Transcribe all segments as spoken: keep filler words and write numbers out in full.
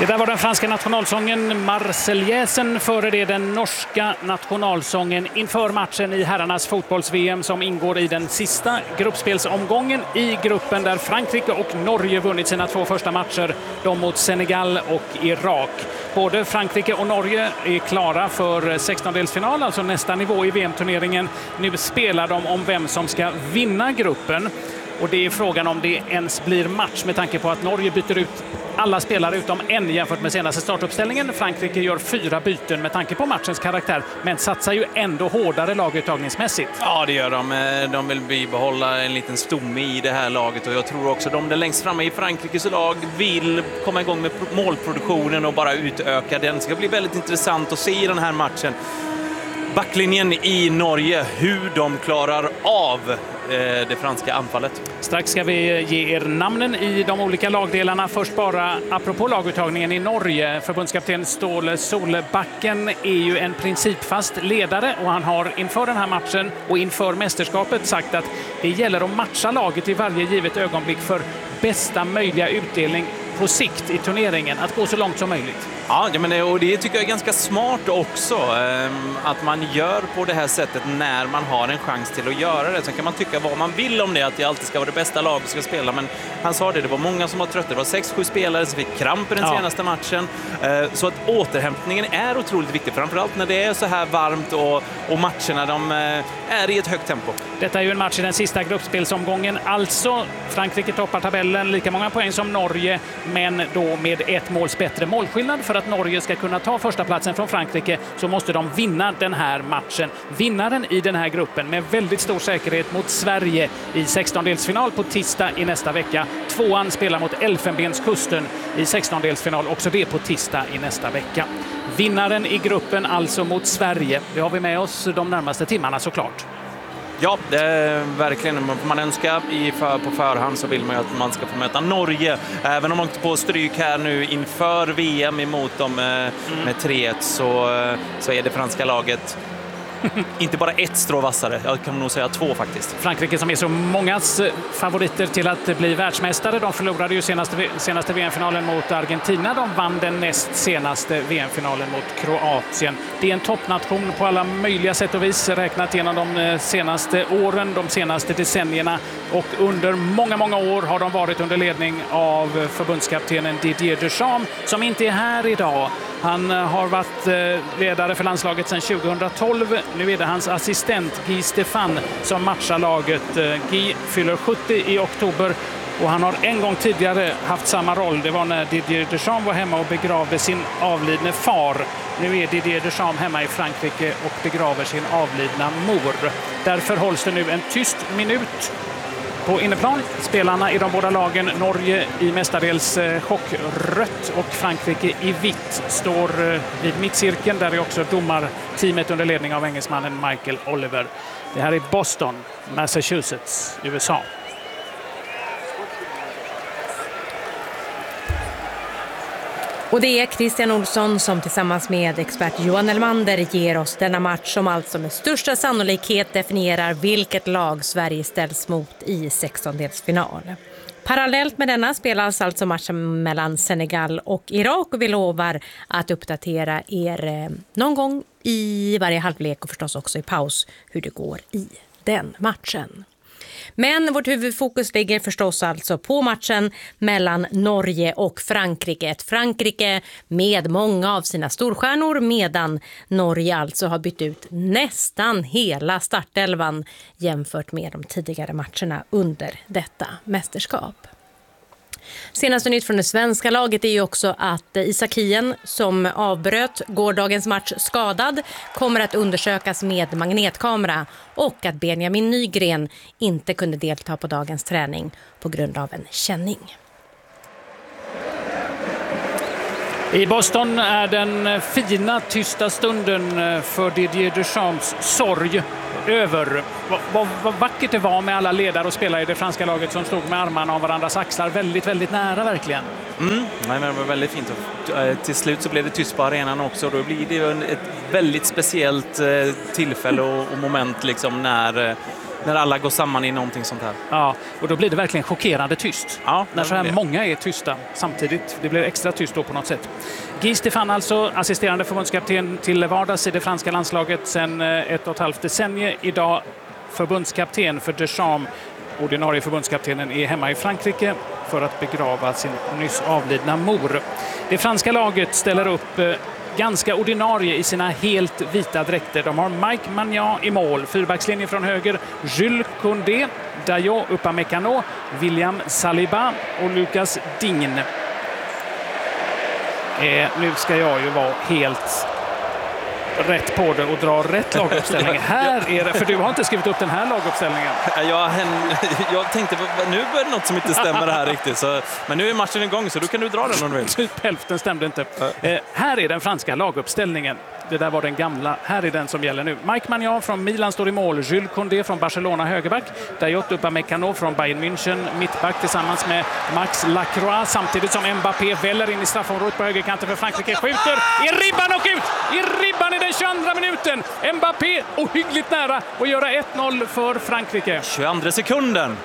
Det där var den franska nationalsången Marseillaisen, före det den norska nationalsången inför matchen i herrarnas fotbolls-V M som ingår i den sista gruppspelsomgången i gruppen där Frankrike och Norge vunnit sina två första matcher, de mot Senegal och Irak. Både Frankrike och Norge är klara för sextondelsfinal, alltså nästa nivå i V M-turneringen. Nu spelar de om vem som ska vinna gruppen. Och det är frågan om det ens blir match med tanke på att Norge byter ut alla spelare utom en jämfört med senaste startuppställningen. Frankrike gör fyra byten med tanke på matchens karaktär, men satsar ju ändå hårdare laguttagningsmässigt. Ja, det gör de. De vill bibehålla en liten stomme i det här laget och jag tror också de där längst framme i Frankrikes lag vill komma igång med målproduktionen och bara utöka den. Det ska bli väldigt intressant att se i den här matchen. Backlinjen i Norge, hur de klarar av det franska anfallet. Strax ska vi ge er namnen i de olika lagdelarna. Först bara, apropå laguttagningen i Norge. Förbundskapten Ståle Solbakken är ju en principfast ledare och han har inför den här matchen och inför mästerskapet sagt att det gäller att matcha laget i varje givet ögonblick för bästa möjliga utdelning på sikt i turneringen, att gå så långt som möjligt. Ja, men det, och det tycker jag är ganska smart också, att man gör på det här sättet när man har en chans till att göra det. Sen kan man tycka vad man vill om det, att det alltid ska vara det bästa laget som ska spela, men han sa det, det var många som var trötta, det var sex sju spelare som fick kramp i den ja. senaste matchen, så att återhämtningen är otroligt viktig, framförallt när det är så här varmt och, och matcherna de är i ett högt tempo. Detta är ju en match i den sista gruppspelsomgången, alltså Frankrike toppar tabellen, lika många poäng som Norge, men då med ett måls bättre målskillnad. För att Norge ska kunna ta första platsen från Frankrike så måste de vinna den här matchen. Vinnaren i den här gruppen med väldigt stor säkerhet mot Sverige i sextondelsfinal på tisdag i nästa vecka. Tvåan spelar mot Elfenbenskusten i sextondelsfinal, också det på tisdag i nästa vecka. Vinnaren i gruppen alltså mot Sverige. Det har vi med oss de närmaste timmarna såklart. Ja, det är verkligen. Man önskar i för, på förhand så vill man ju att man ska få möta Norge. Även om man inte på stryk här nu inför V M emot dem med, mm. med tre ett så, så är det franska laget inte bara ett strå vassare, jag kan nog säga två faktiskt. Frankrike som är så mångas favoriter till att bli världsmästare. De förlorade ju senaste, senaste V M-finalen mot Argentina. De vann den näst senaste V M-finalen mot Kroatien. Det är en toppnation på alla möjliga sätt och vis räknat genom de senaste åren, de senaste decennierna. Och under många, många år har de varit under ledning av förbundskaptenen Didier Deschamps som inte är här idag. Han har varit ledare för landslaget sedan tjugohundratolv. Nu är det hans assistent Guy Stéphane som matchar laget. Guy fyller sjuttio i oktober och han har en gång tidigare haft samma roll. Det var när Didier Deschamps var hemma och begravde sin avlidne far. Nu är Didier Deschamps hemma i Frankrike och begraver sin avlidna mor. Därför hålls det nu en tyst minut på inneplan. Spelarna i de båda lagen, Norge i mestadels chockrött och Frankrike i vitt, står vid mittcirkeln. Där är också domarteamet under ledning av engelsmannen Michael Oliver. Det här är Boston, Massachusetts, U S A. Och det är Christian Olsson som tillsammans med expert Johan Elmander ger oss denna match som alltså med största sannolikhet definierar vilket lag Sverige ställs mot i sextondelsfinal. Parallellt med denna spelas alltså matchen mellan Senegal och Irak och vi lovar att uppdatera er någon gång i varje halvlek och förstås också i paus hur det går i den matchen. Men vårt huvudfokus ligger förstås alltså på matchen mellan Norge och Frankrike. Ett Frankrike med många av sina storstjärnor medan Norge alltså har bytt ut nästan hela startelvan jämfört med de tidigare matcherna under detta mästerskap. Senaste nytt från det svenska laget är ju också att Isak Hien som avbröt gårdagens match skadad kommer att undersökas med magnetkamera och att Benjamin Nygren inte kunde delta på dagens träning på grund av en känning. I Boston är den fina tysta stunden för Didier Deschamps sorg över. Vad, vad, vad vackert det var med alla ledare och spelare i det franska laget som stod med armarna om varandras axlar. Väldigt, väldigt nära verkligen. Mm. Nej, men det var väldigt fint. Till slut så blev det tyst på arenan också. Då blir det ett väldigt speciellt tillfälle och, och moment liksom när när alla går samman i någonting sånt här. Ja, och då blir det verkligen chockerande tyst. Ja, när så här det. många är tysta samtidigt. Det blir extra tyst då på något sätt. Guy Stéphane alltså, assisterande förbundskapten till vardags i det franska landslaget sedan ett och ett halvt decennium. Idag förbundskapten för Deschamps. Ordinarie förbundskaptenen är hemma i Frankrike för att begrava sin nyss avlidna mor. Det franska laget ställer upp ganska ordinarie i sina helt vita dräkter. De har Mike Maignan i mål, fyrbackslinje från höger, Jules Koundé, Dayot Upamecano, William Saliba och Lucas Digne. Eh, nu ska jag ju vara helt rätt på det och dra rätt laguppställning. Här är det, för du har inte skrivit upp den här laguppställningen. Jag, jag tänkte, nu börjar det något som inte stämmer här riktigt. Så, men nu är matchen igång så då kan du dra den om du vill. Typ hälften stämde inte. Eh, här är den franska laguppställningen. Det där var den gamla. Här är den som gäller nu. Mike Maignan från Milan står i mål. Jules Koundé från Barcelona högerback. Dayot Upamecano från Bayern München mittback tillsammans med Max Lacroix. Samtidigt som Mbappé väller in i straffområdet på högerkanten för Frankrike. Skjuter i ribban och ut! I ribban i den tjugoandra minuten. Mbappé ohyggligt nära att göra ett noll för Frankrike. tjugoandra sekunden.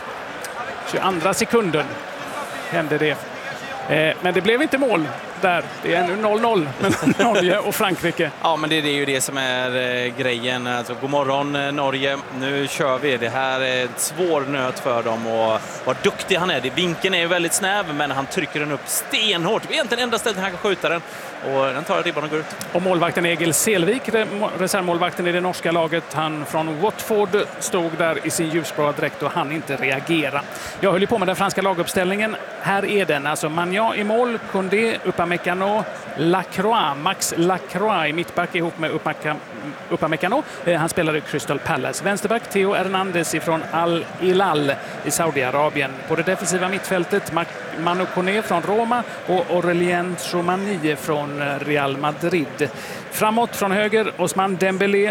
tjugoandra sekunden hände det. Eh, men det blev inte mål där. Det är nu noll noll mellan Norge och Frankrike. Ja, men det, det är ju det som är eh, grejen. Alltså, god morgon eh, Norge. Nu kör vi. Det här är ett svår nöt för dem och vad duktig han är. Det, vinkeln är ju väldigt snäv, men han trycker den upp stenhårt. Det är egentligen enda stället han kan skjuta den. Och den tar ribban och går ut. Och målvakten Egil Selvik, reservmålvakten i det norska laget, han från Watford stod där i sin ljusblå dräkt och han inte reagera. Jag höll ju på med den franska laguppställningen. Här är den. Alltså Maignan i mål, Koundé, Upamecano, Lacroix, Max Lacroix i mittback ihop med Upamecano. Han spelar i Crystal Palace. Vänsterback Theo Hernandez ifrån Al Hilal i Saudiarabien. På det defensiva mittfältet Manu Koné från Roma och Aurélien Tchouameni från Real Madrid. Framåt från höger Ousmane Dembélé,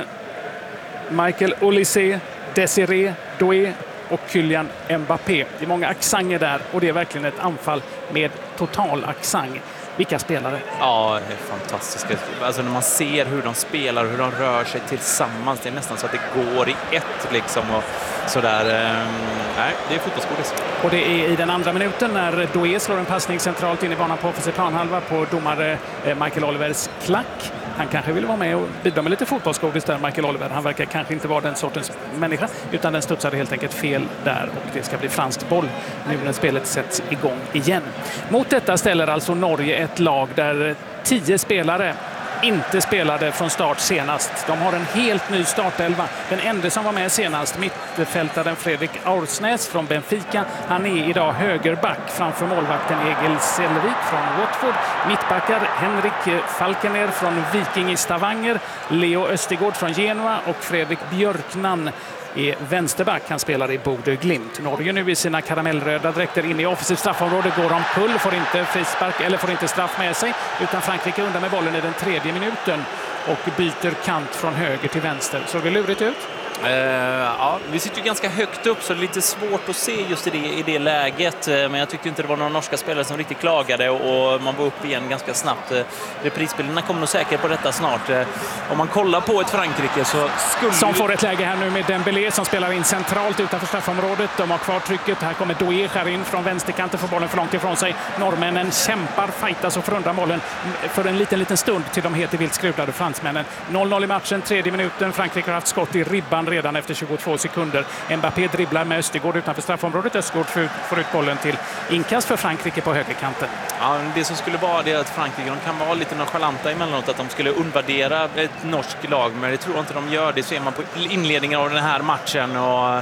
Michael Olise, Desiré Doué och Kylian Mbappé. Det är många accenter där och det är verkligen ett anfall med total accent. Vilka spelare? Ja, det är fantastiska. Alltså när man ser hur de spelar, hur de rör sig tillsammans, det är nästan så att det går i ett liksom och sådär. Nej, det är fotbollsgodis. Och det är i den andra minuten när Doué slår en passning centralt in i banan på offensiv planhalva på domare Michael Olivers klack. Han kanske vill vara med och bidra med lite fotbollsgodis där, Michael Oliver. Han verkar kanske inte vara den sortens människa, utan den studsade helt enkelt fel där och det ska bli fransk boll nu när spelet sätts igång igen. Mot detta ställer alltså Norge ett lag där tio spelare inte spelade från start senast. De har en helt ny startelva. Den enda som var med senast, mittfältaren Fredrik Aursnäs från Benfica. Han är idag högerback framför målvakten Egil Selvik från Watford. Mittbackar Henrik Falkener från Viking i Stavanger, Leo Östergård från Genoa och Fredrik Björknan är vänsterback. Han spelar i Bodø Glimt. Norge nu i sina karamellröda dräkter in i offensivt straffområde. Går om kull, får inte frispark eller får inte straff med sig. Utan Frankrike undan med bollen i den tredje minuten och byter kant från höger till vänster. Såg det lurigt ut? Uh, ja, vi sitter ju ganska högt upp så det är lite svårt att se just i det, i det läget. Men jag tyckte inte det var några norska spelare som riktigt klagade och, och man var upp igen ganska snabbt. Reprisspelarna kommer nog säkert på detta snart. Uh, om man kollar på ett Frankrike så skulle... Som får ett läge här nu med Dembélé som spelar in centralt utanför straffområdet. De har kvar trycket. Här kommer Doué skär in från vänsterkanten, får bollen för långt ifrån sig. Norrmännen kämpar, fightas och förundrar bollen för en liten, liten stund till de heter vilt skruvlade fransmännen. noll noll i matchen, tredje minuten. Frankrike har haft skott i ribban redan efter tjugotvå sekunder. Mbappé dribblar med Östergård utanför straffområdet. Östergård får ut bollen till inkast för Frankrike på högerkanten. Ja, det som skulle vara det är att Frankrike de kan vara lite nonchalanta emellanåt, att de skulle undvärdera ett norskt lag, men det tror jag inte de gör. Det ser man på inledningen av den här matchen och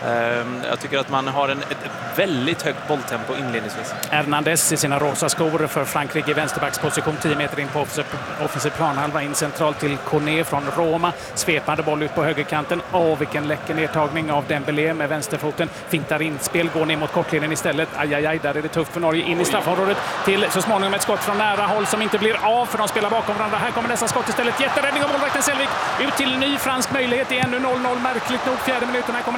jag tycker att man har en, ett väldigt högt bolltempo inledningsvis. Hernandez i sina rosa skor för Frankrike i vänsterbacksposition tio meter in på offensiv, offensiv planhalva in centralt till Koné från Roma. Svepande boll ut på högerkanten. Åh, vilken läcker nedtagning av Dembélé med vänsterfoten. Fintar inspel, går ner mot kortlinjen istället. Aj, aj, aj, där är det tufft för Norge. In i straffområdet till så småningom ett skott från nära håll som inte blir av för de spelar bakom varandra. Här kommer nästa skott istället. Jätteräddning av målvakten Selvik. Ut till ny fransk möjlighet. Det är ännu noll noll. Märkligt nog fjärde minuten. Här kommer nästa avslut.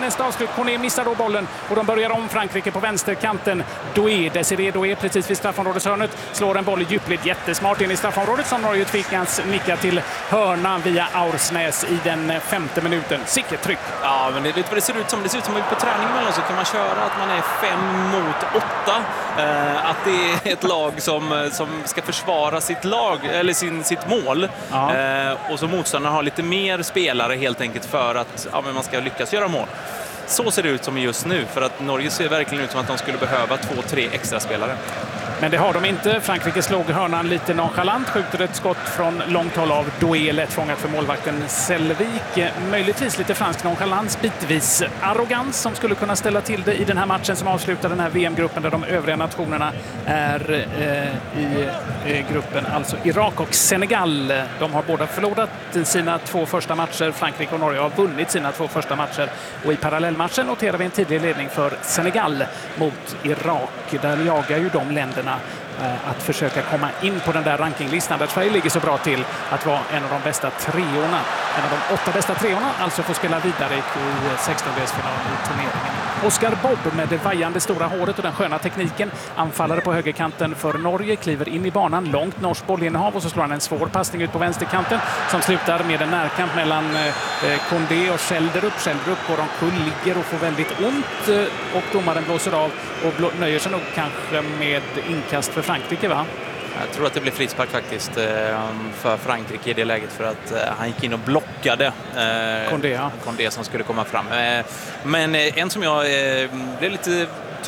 Kone missar då bollen och de börjar om Frankrike på vänsterkanten. Doué, Desiré Doué precis vid straffområdeshörnet slår en boll i djupled jättesmart in i straffområdet som Norge tvingas nicka till hörna via Aursnäs i den femte minuten. Sicket tryck. Ja, men det är lite vad det ser ut som. Det ser ut som att på träning mellan så kan man köra att man är fem mot åtta. Eh, att det är ett lag som, som ska försvara sitt lag eller sin, sitt mål. Ja. Eh, och så motståndarna har lite mer spelare helt enkelt för att ja, men man ska lyckas göra mål. Så ser det ut som just nu, för att Norge ser verkligen ut som att de skulle behöva två, tre extra spelare. Men det har de inte. Frankrike slog hörnan lite nonchalant, skjuter ett skott från långt håll av Doué, lätt fångat för målvakten Selvik. Möjligtvis lite fransk nonchalans, bitvis arrogans som skulle kunna ställa till det i den här matchen som avslutar den här V M-gruppen där de övriga nationerna är eh, i eh, gruppen, alltså Irak och Senegal. De har båda förlorat sina två första matcher. Frankrike och Norge har vunnit sina två första matcher och i parallellmatchen noterar vi en tidig ledning för Senegal mot Irak. Där jagar ju de länderna att försöka komma in på den där rankinglistan där Sverige ligger så bra till att vara en av de bästa treorna. En av de åtta bästa treorna, alltså får spela vidare i sextondelsfinal i turneringen. Oscar Bobb med det vajande stora håret och den sköna tekniken, anfallare på högerkanten för Norge, kliver in i banan, långt norskt bollinnehav och så slår han en svår passning ut på vänsterkanten som slutar med en närkamp mellan eh, Kondé och Schelderup. Schelderup går omkull, ligger och får väldigt ont eh, och domaren blåser av och blå, nöjer sig nog kanske med inkast för Frankrike, va? Jag tror att det blir frispark faktiskt för Frankrike i det läget för att han gick in och blockade Kondé, ja. Kondé som skulle komma fram. Men en som jag blev lite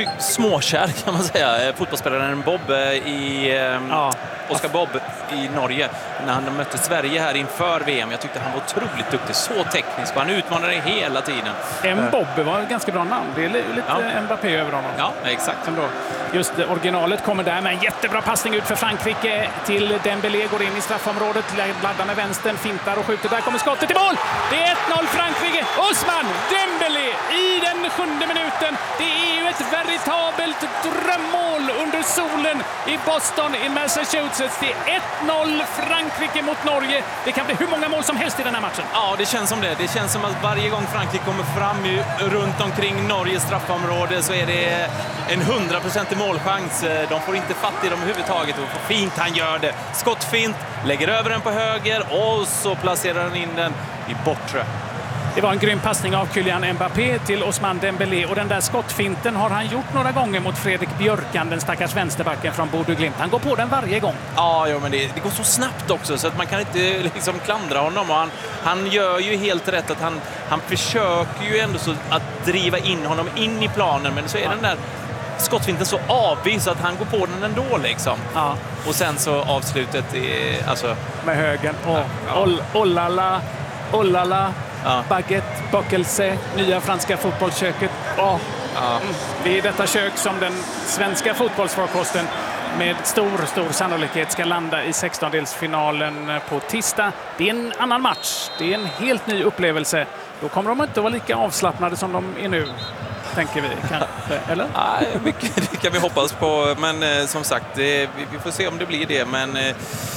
småkär kan man säga, fotbollsspelaren Bobb i ja. Oscar Bobb i Norge när han mötte Sverige här inför V M. Jag tyckte han var otroligt duktig, så teknisk och han utmanade hela tiden. En Bobb var ett ganska bra namn. Det är lite ja. Mbappé över honom. Ja, exakt. Ändå. Just originalet kommer där med en jättebra passning ut för Frankrike till Dembélé, går in i straffområdet, laddar med vänstern, fintar och skjuter. Där kommer skottet i mål! Det är ett noll Frankrike. Ousmane Dembélé i den sjunde minuten. Det är ju ett veritabelt drömmål under solen i Boston i Massachusetts. Det är ett noll Frankrike mot Norge. Det kan bli hur många mål som helst i den här matchen. Ja, det känns som det. Det känns som att varje gång Frankrike kommer fram i, runt omkring Norges straffområde så är det en hundraprocentig målchans. De får inte fatt i dem överhuvudtaget. Och fint han gör det. Skottfint, lägger över den på höger och så placerar han in den i bortre. Det var en grym passning av Kylian Mbappé till Ousmane Dembélé och den där skottfinten har han gjort några gånger mot Fredrik Björkan, den stackars vänsterbacken från Bodø Glimt. Han går på den varje gång. Ja, ja men det, det går så snabbt också så att man kan inte liksom klandra honom. Och han, han gör ju helt rätt att han, han försöker ju ändå så att driva in honom in i planen, men så är ja. den där skottfinten så avvis att han går på den ändå liksom. Ja. Och sen så avslutet är, alltså med högen och ja. Ollala, Ollala. Ja. Baguette, Bockelce, nya franska fotbollsköket. Oh. Ja. Mm. Det är detta kök som den svenska fotbollsfrukosten med stor, stor sannolikhet ska landa i sextondelsfinalen på tisdag. Det är en annan match. Det är en helt ny upplevelse. Då kommer de inte att vara lika avslappnade som de är nu, tänker vi kanske, eller? Nej, mycket det kan vi hoppas på. Men eh, som sagt, det, vi, vi får se om det blir det. Men eh,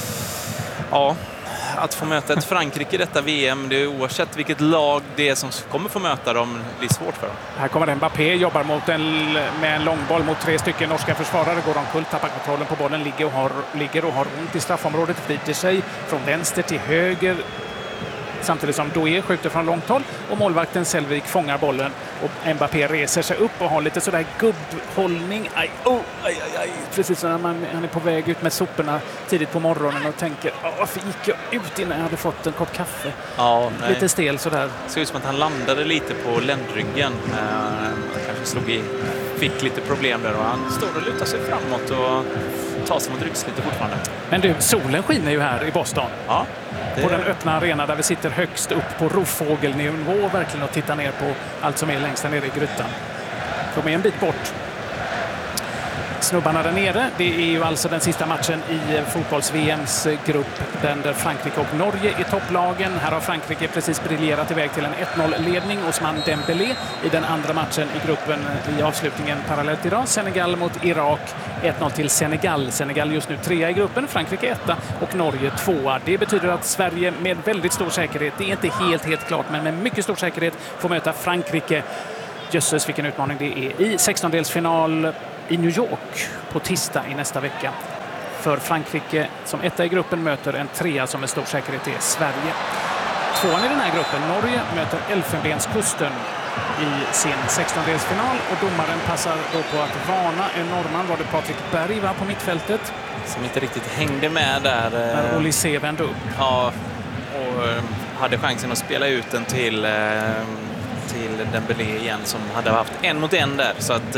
ja... Att få möta ett Frankrike i detta V M, det är oavsett vilket lag det är som kommer få möta dem, det blir svårt för dem. Här kommer Mbappé, jobbar mot en, med en långboll mot tre stycken norska försvarare, går omkull, tappar kontrollen på bollen, ligger och har, ligger och har ont i straffområdet, vrider sig från vänster till höger. Samtidigt som Doué skjuter från långt håll och målvakten Selvik fångar bollen och Mbappé reser sig upp och har lite sådär gubbhållning. Aj, oh, aj, aj, aj. Precis som när man, han är på väg ut med soporna tidigt på morgonen och tänker, varför gick jag ut innan jag hade fått en kopp kaffe? Ja, lite stel sådär. Det ser ut som att han landade lite på ländryggen. Han kanske slog i, fick lite problem där och han står och lutar sig framåt och tar sig mot ryggslutet fortfarande. Men du, solen skiner ju här i Boston. Ja. Det... På den öppna arena där vi sitter högst upp på rovfågelnivå verkligen och tittar ner på allt som är längst där nere i grytan. De är en bit bort. Snubbarna där nere, det är ju alltså den sista matchen i fotbolls-V M:s grupp där Frankrike och Norge är topplagen. Här har Frankrike precis briljerat iväg till en ett noll-ledning. Ousmane Dembélé i den andra matchen i gruppen i avslutningen parallellt idag. Senegal mot Irak, ett noll till Senegal. Senegal just nu trea i gruppen, Frankrike etta och Norge tvåa. Det betyder att Sverige med väldigt stor säkerhet, det är inte helt helt klart, men med mycket stor säkerhet får möta Frankrike Jösses, vilken utmaning det är i sextondelsfinal i New York på tisdag i nästa vecka. För Frankrike som etta i gruppen möter en trea som med stor säkerhet är Sverige. Tvåan i den här gruppen, Norge, möter Elfenbenskusten i sin sextondelsfinal och domaren passar då på att varna en norrman, var det Patrik Berg va, på mittfältet. Som inte riktigt hängde med där. När Olysée vände upp. Ja, och hade chansen att spela ut den till, till Dembélé igen som hade haft en mot en där. Så att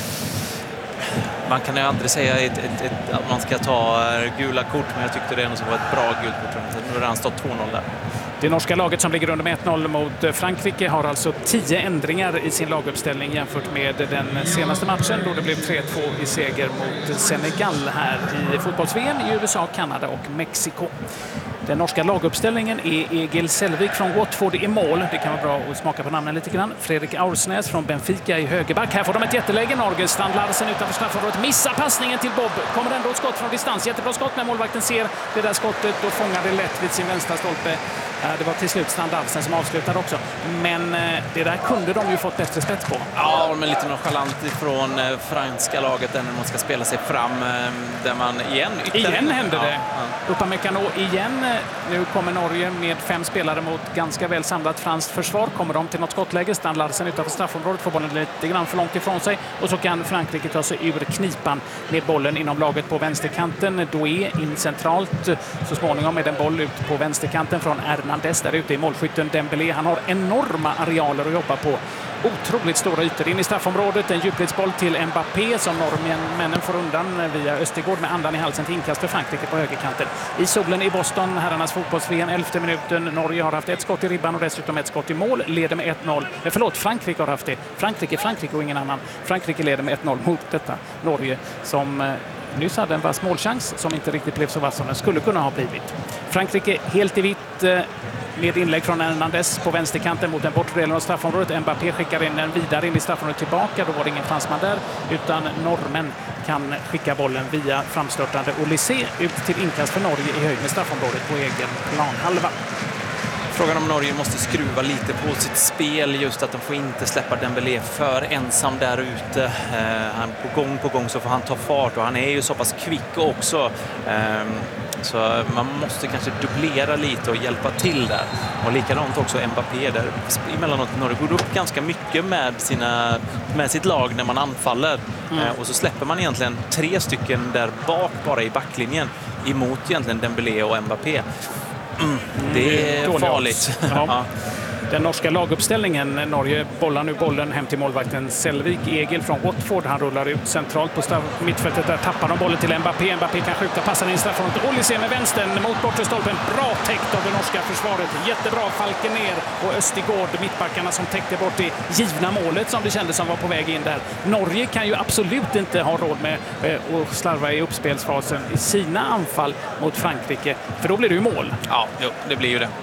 man kan ju aldrig säga ett, ett, ett, att man ska ta gula kort, men jag tyckte det ändå var ett bra gult kort. Nu har han stått två noll där. Det norska laget som ligger under med ett noll mot Frankrike har alltså tio ändringar i sin laguppställning jämfört med den senaste matchen då det blev tre två i seger mot Senegal här i fotbolls-V M i U S A, Kanada och Mexiko. Den norska laguppställningen är Egil Selvik från Watford i mål. Det kan vara bra att smaka på namnen lite grann. Fredrik Aursnäs från Benfica i högerback. Här får de ett jätteläge. Norge, Strand Larsen utanför straffområdet. Missar passningen till Bob. Kommer ändå ett skott från distans. Jättebra skott när målvakten ser det där skottet och fångar det lätt vid sin vänstra stolpe. Det var till slut Strand Larsen som avslutade också. Men det där kunde de ju fått bättre spets på. Ja, men lite nonchalant ifrån franska laget där när man ska spela sig fram. Där man igen... Ytterligare. Igen händer det. Ja, ja. Upamecano igen. Nu kommer Norge med fem spelare mot ganska väl samlat franskt försvar. Kommer de till något skottläge. Strand Larsen utanför straffområdet får bollen lite grann för långt ifrån sig. Och så kan Frankrike ta sig ur knipan med bollen inom laget på vänsterkanten. Doué in centralt. Så småningom med en boll ut på vänsterkanten från Hernandez. Där ute i målskytten Dembélé. Han har enorma arealer att jobba på. Otroligt stora ytor in i straffområdet. En djupledsboll till Mbappé som norrmännen får undan via Östergård med andan i halsen till inkast för Frankrike på högerkanten. I solen i Boston, herrarnas fotbolls-V M, elfte minuten. Norge har haft ett skott i ribban och dessutom ett skott i mål. Leder med ett noll. Eh, förlåt, Frankrike har haft det. Frankrike, Frankrike och ingen annan. Frankrike leder med ett noll mot detta Norge som eh, nyss hade en vass målchans som inte riktigt blev så vass som den skulle kunna ha blivit. Frankrike helt i vitt eh, med inlägg från Hernandez på vänsterkanten mot den bortre delen av straffområdet. Mbappé skickar in den vidare in i straffområdet tillbaka. Då var det ingen fransman där utan norrmän kan skicka bollen via framstörtande Olysée ut till inkast för Norge i höjd med straffområdet på egen planhalva. Frågan om Norge måste skruva lite på sitt spel, just att de får inte släppa Dembélé för ensam där ute. Eh, han, på gång på gång så får han ta fart och han är ju så pass kvick också. Eh, så man måste kanske dubblera lite och hjälpa till där. Och likadant också Mbappé där emellanåt Norge går upp ganska mycket med, sina, med sitt lag när man anfaller. Mm. Eh, och så släpper man egentligen tre stycken där bak bara i backlinjen emot egentligen Dembélé och Mbappé. Mm, det är farligt. Ja. Ja. Den norska laguppställningen. Norge bollar nu bollen hem till målvakten Selvik. Egil från Watford. Han rullar ut centralt på mittfältet. Där tappar de bollen till Mbappé. Mbappé kan skjuta passen in straffområdet. Olysée med vänstern mot bortre stolpen. Bra täckt av det norska försvaret. Jättebra. Falken ner och Östergård, mittbackarna som täckte bort det givna målet som det kändes som var på väg in där. Norge kan ju absolut inte ha råd med att slarva i uppspelsfasen i sina anfall mot Frankrike. För då blir det ju mål. Ja, jo, det blir ju det.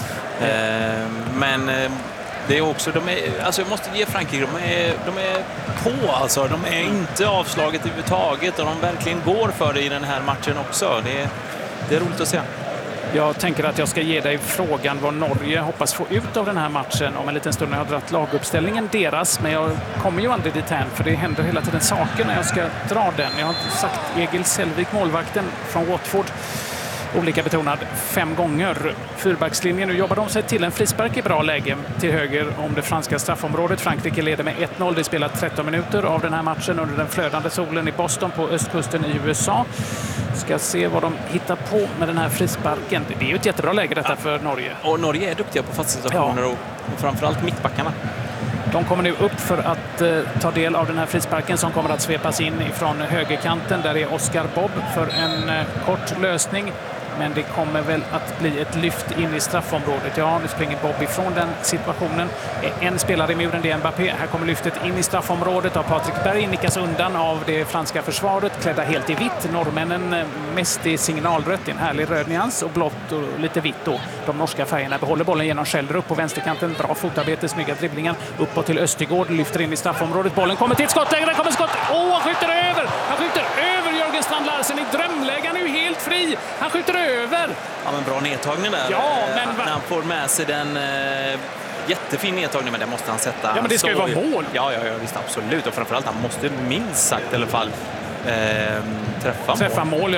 Eh, men eh, det är också, de är, alltså jag måste ge Frankrike, de är, de är på alltså, de är inte avslaget överhuvudtaget och de verkligen går för det i den här matchen också. Det är, det är roligt att se. Jag tänker att jag ska ge dig frågan vad Norge hoppas få ut av den här matchen om en liten stund när jag har dragit laguppställningen deras, men jag kommer ju aldrig dit än för det händer hela tiden saker när jag ska dra den. Jag har sagt Egil Selvik, målvakten från Watford, olika betonad fem gånger. Fyrbackslinjen, nu jobbar de sig till en frispark i bra läge till höger om det franska straffområdet. Frankrike leder med ett noll. Det spelar tretton minuter av den här matchen under den flödande solen i Boston på östkusten i U S A. Ska se vad de hittar på med den här frisparken. Det är ju ett jättebra läge detta för Norge. Och Norge är duktiga på fasta situationer, ja. Och framförallt mittbackarna. De kommer nu upp för att eh, ta del av den här frisparken som kommer att svepas in från högerkanten. Där är Oscar Bob för en eh, kort lösning. Men det kommer väl att bli ett lyft in i straffområdet. Ja, nu springer Bob ifrån den situationen. En spelare i muren, det är Mbappé. Här kommer lyftet in i straffområdet av Patrik Berg. Nickas undan av det franska försvaret. Klädda helt i vitt. Norrmännen mest i signalrött. En härlig röd nyans och blått och lite vitt då. De norska färgerna behåller bollen genom Schellrup på vänsterkanten. Bra fotarbete, snygga dribblingar. Uppåt till Östergård. Lyfter in i straffområdet. Bollen kommer till ett skottläge. Där kommer skott. Åh, oh, han skjuter över! Han skjuter över Jörgen Strand Larsen i drömläge. Han är ju helt fri. Han skjuter över. Ja, men bra nedtagning där. Ja, men när han får med sig den, jättefin nedtagning, men det måste han sätta. Ja, men det ska ju Så- vara mål. Ja, ja, ja, visst, absolut. Och framförallt, han måste minst sagt i alla fall eh, träffa, Träffa mål. mål.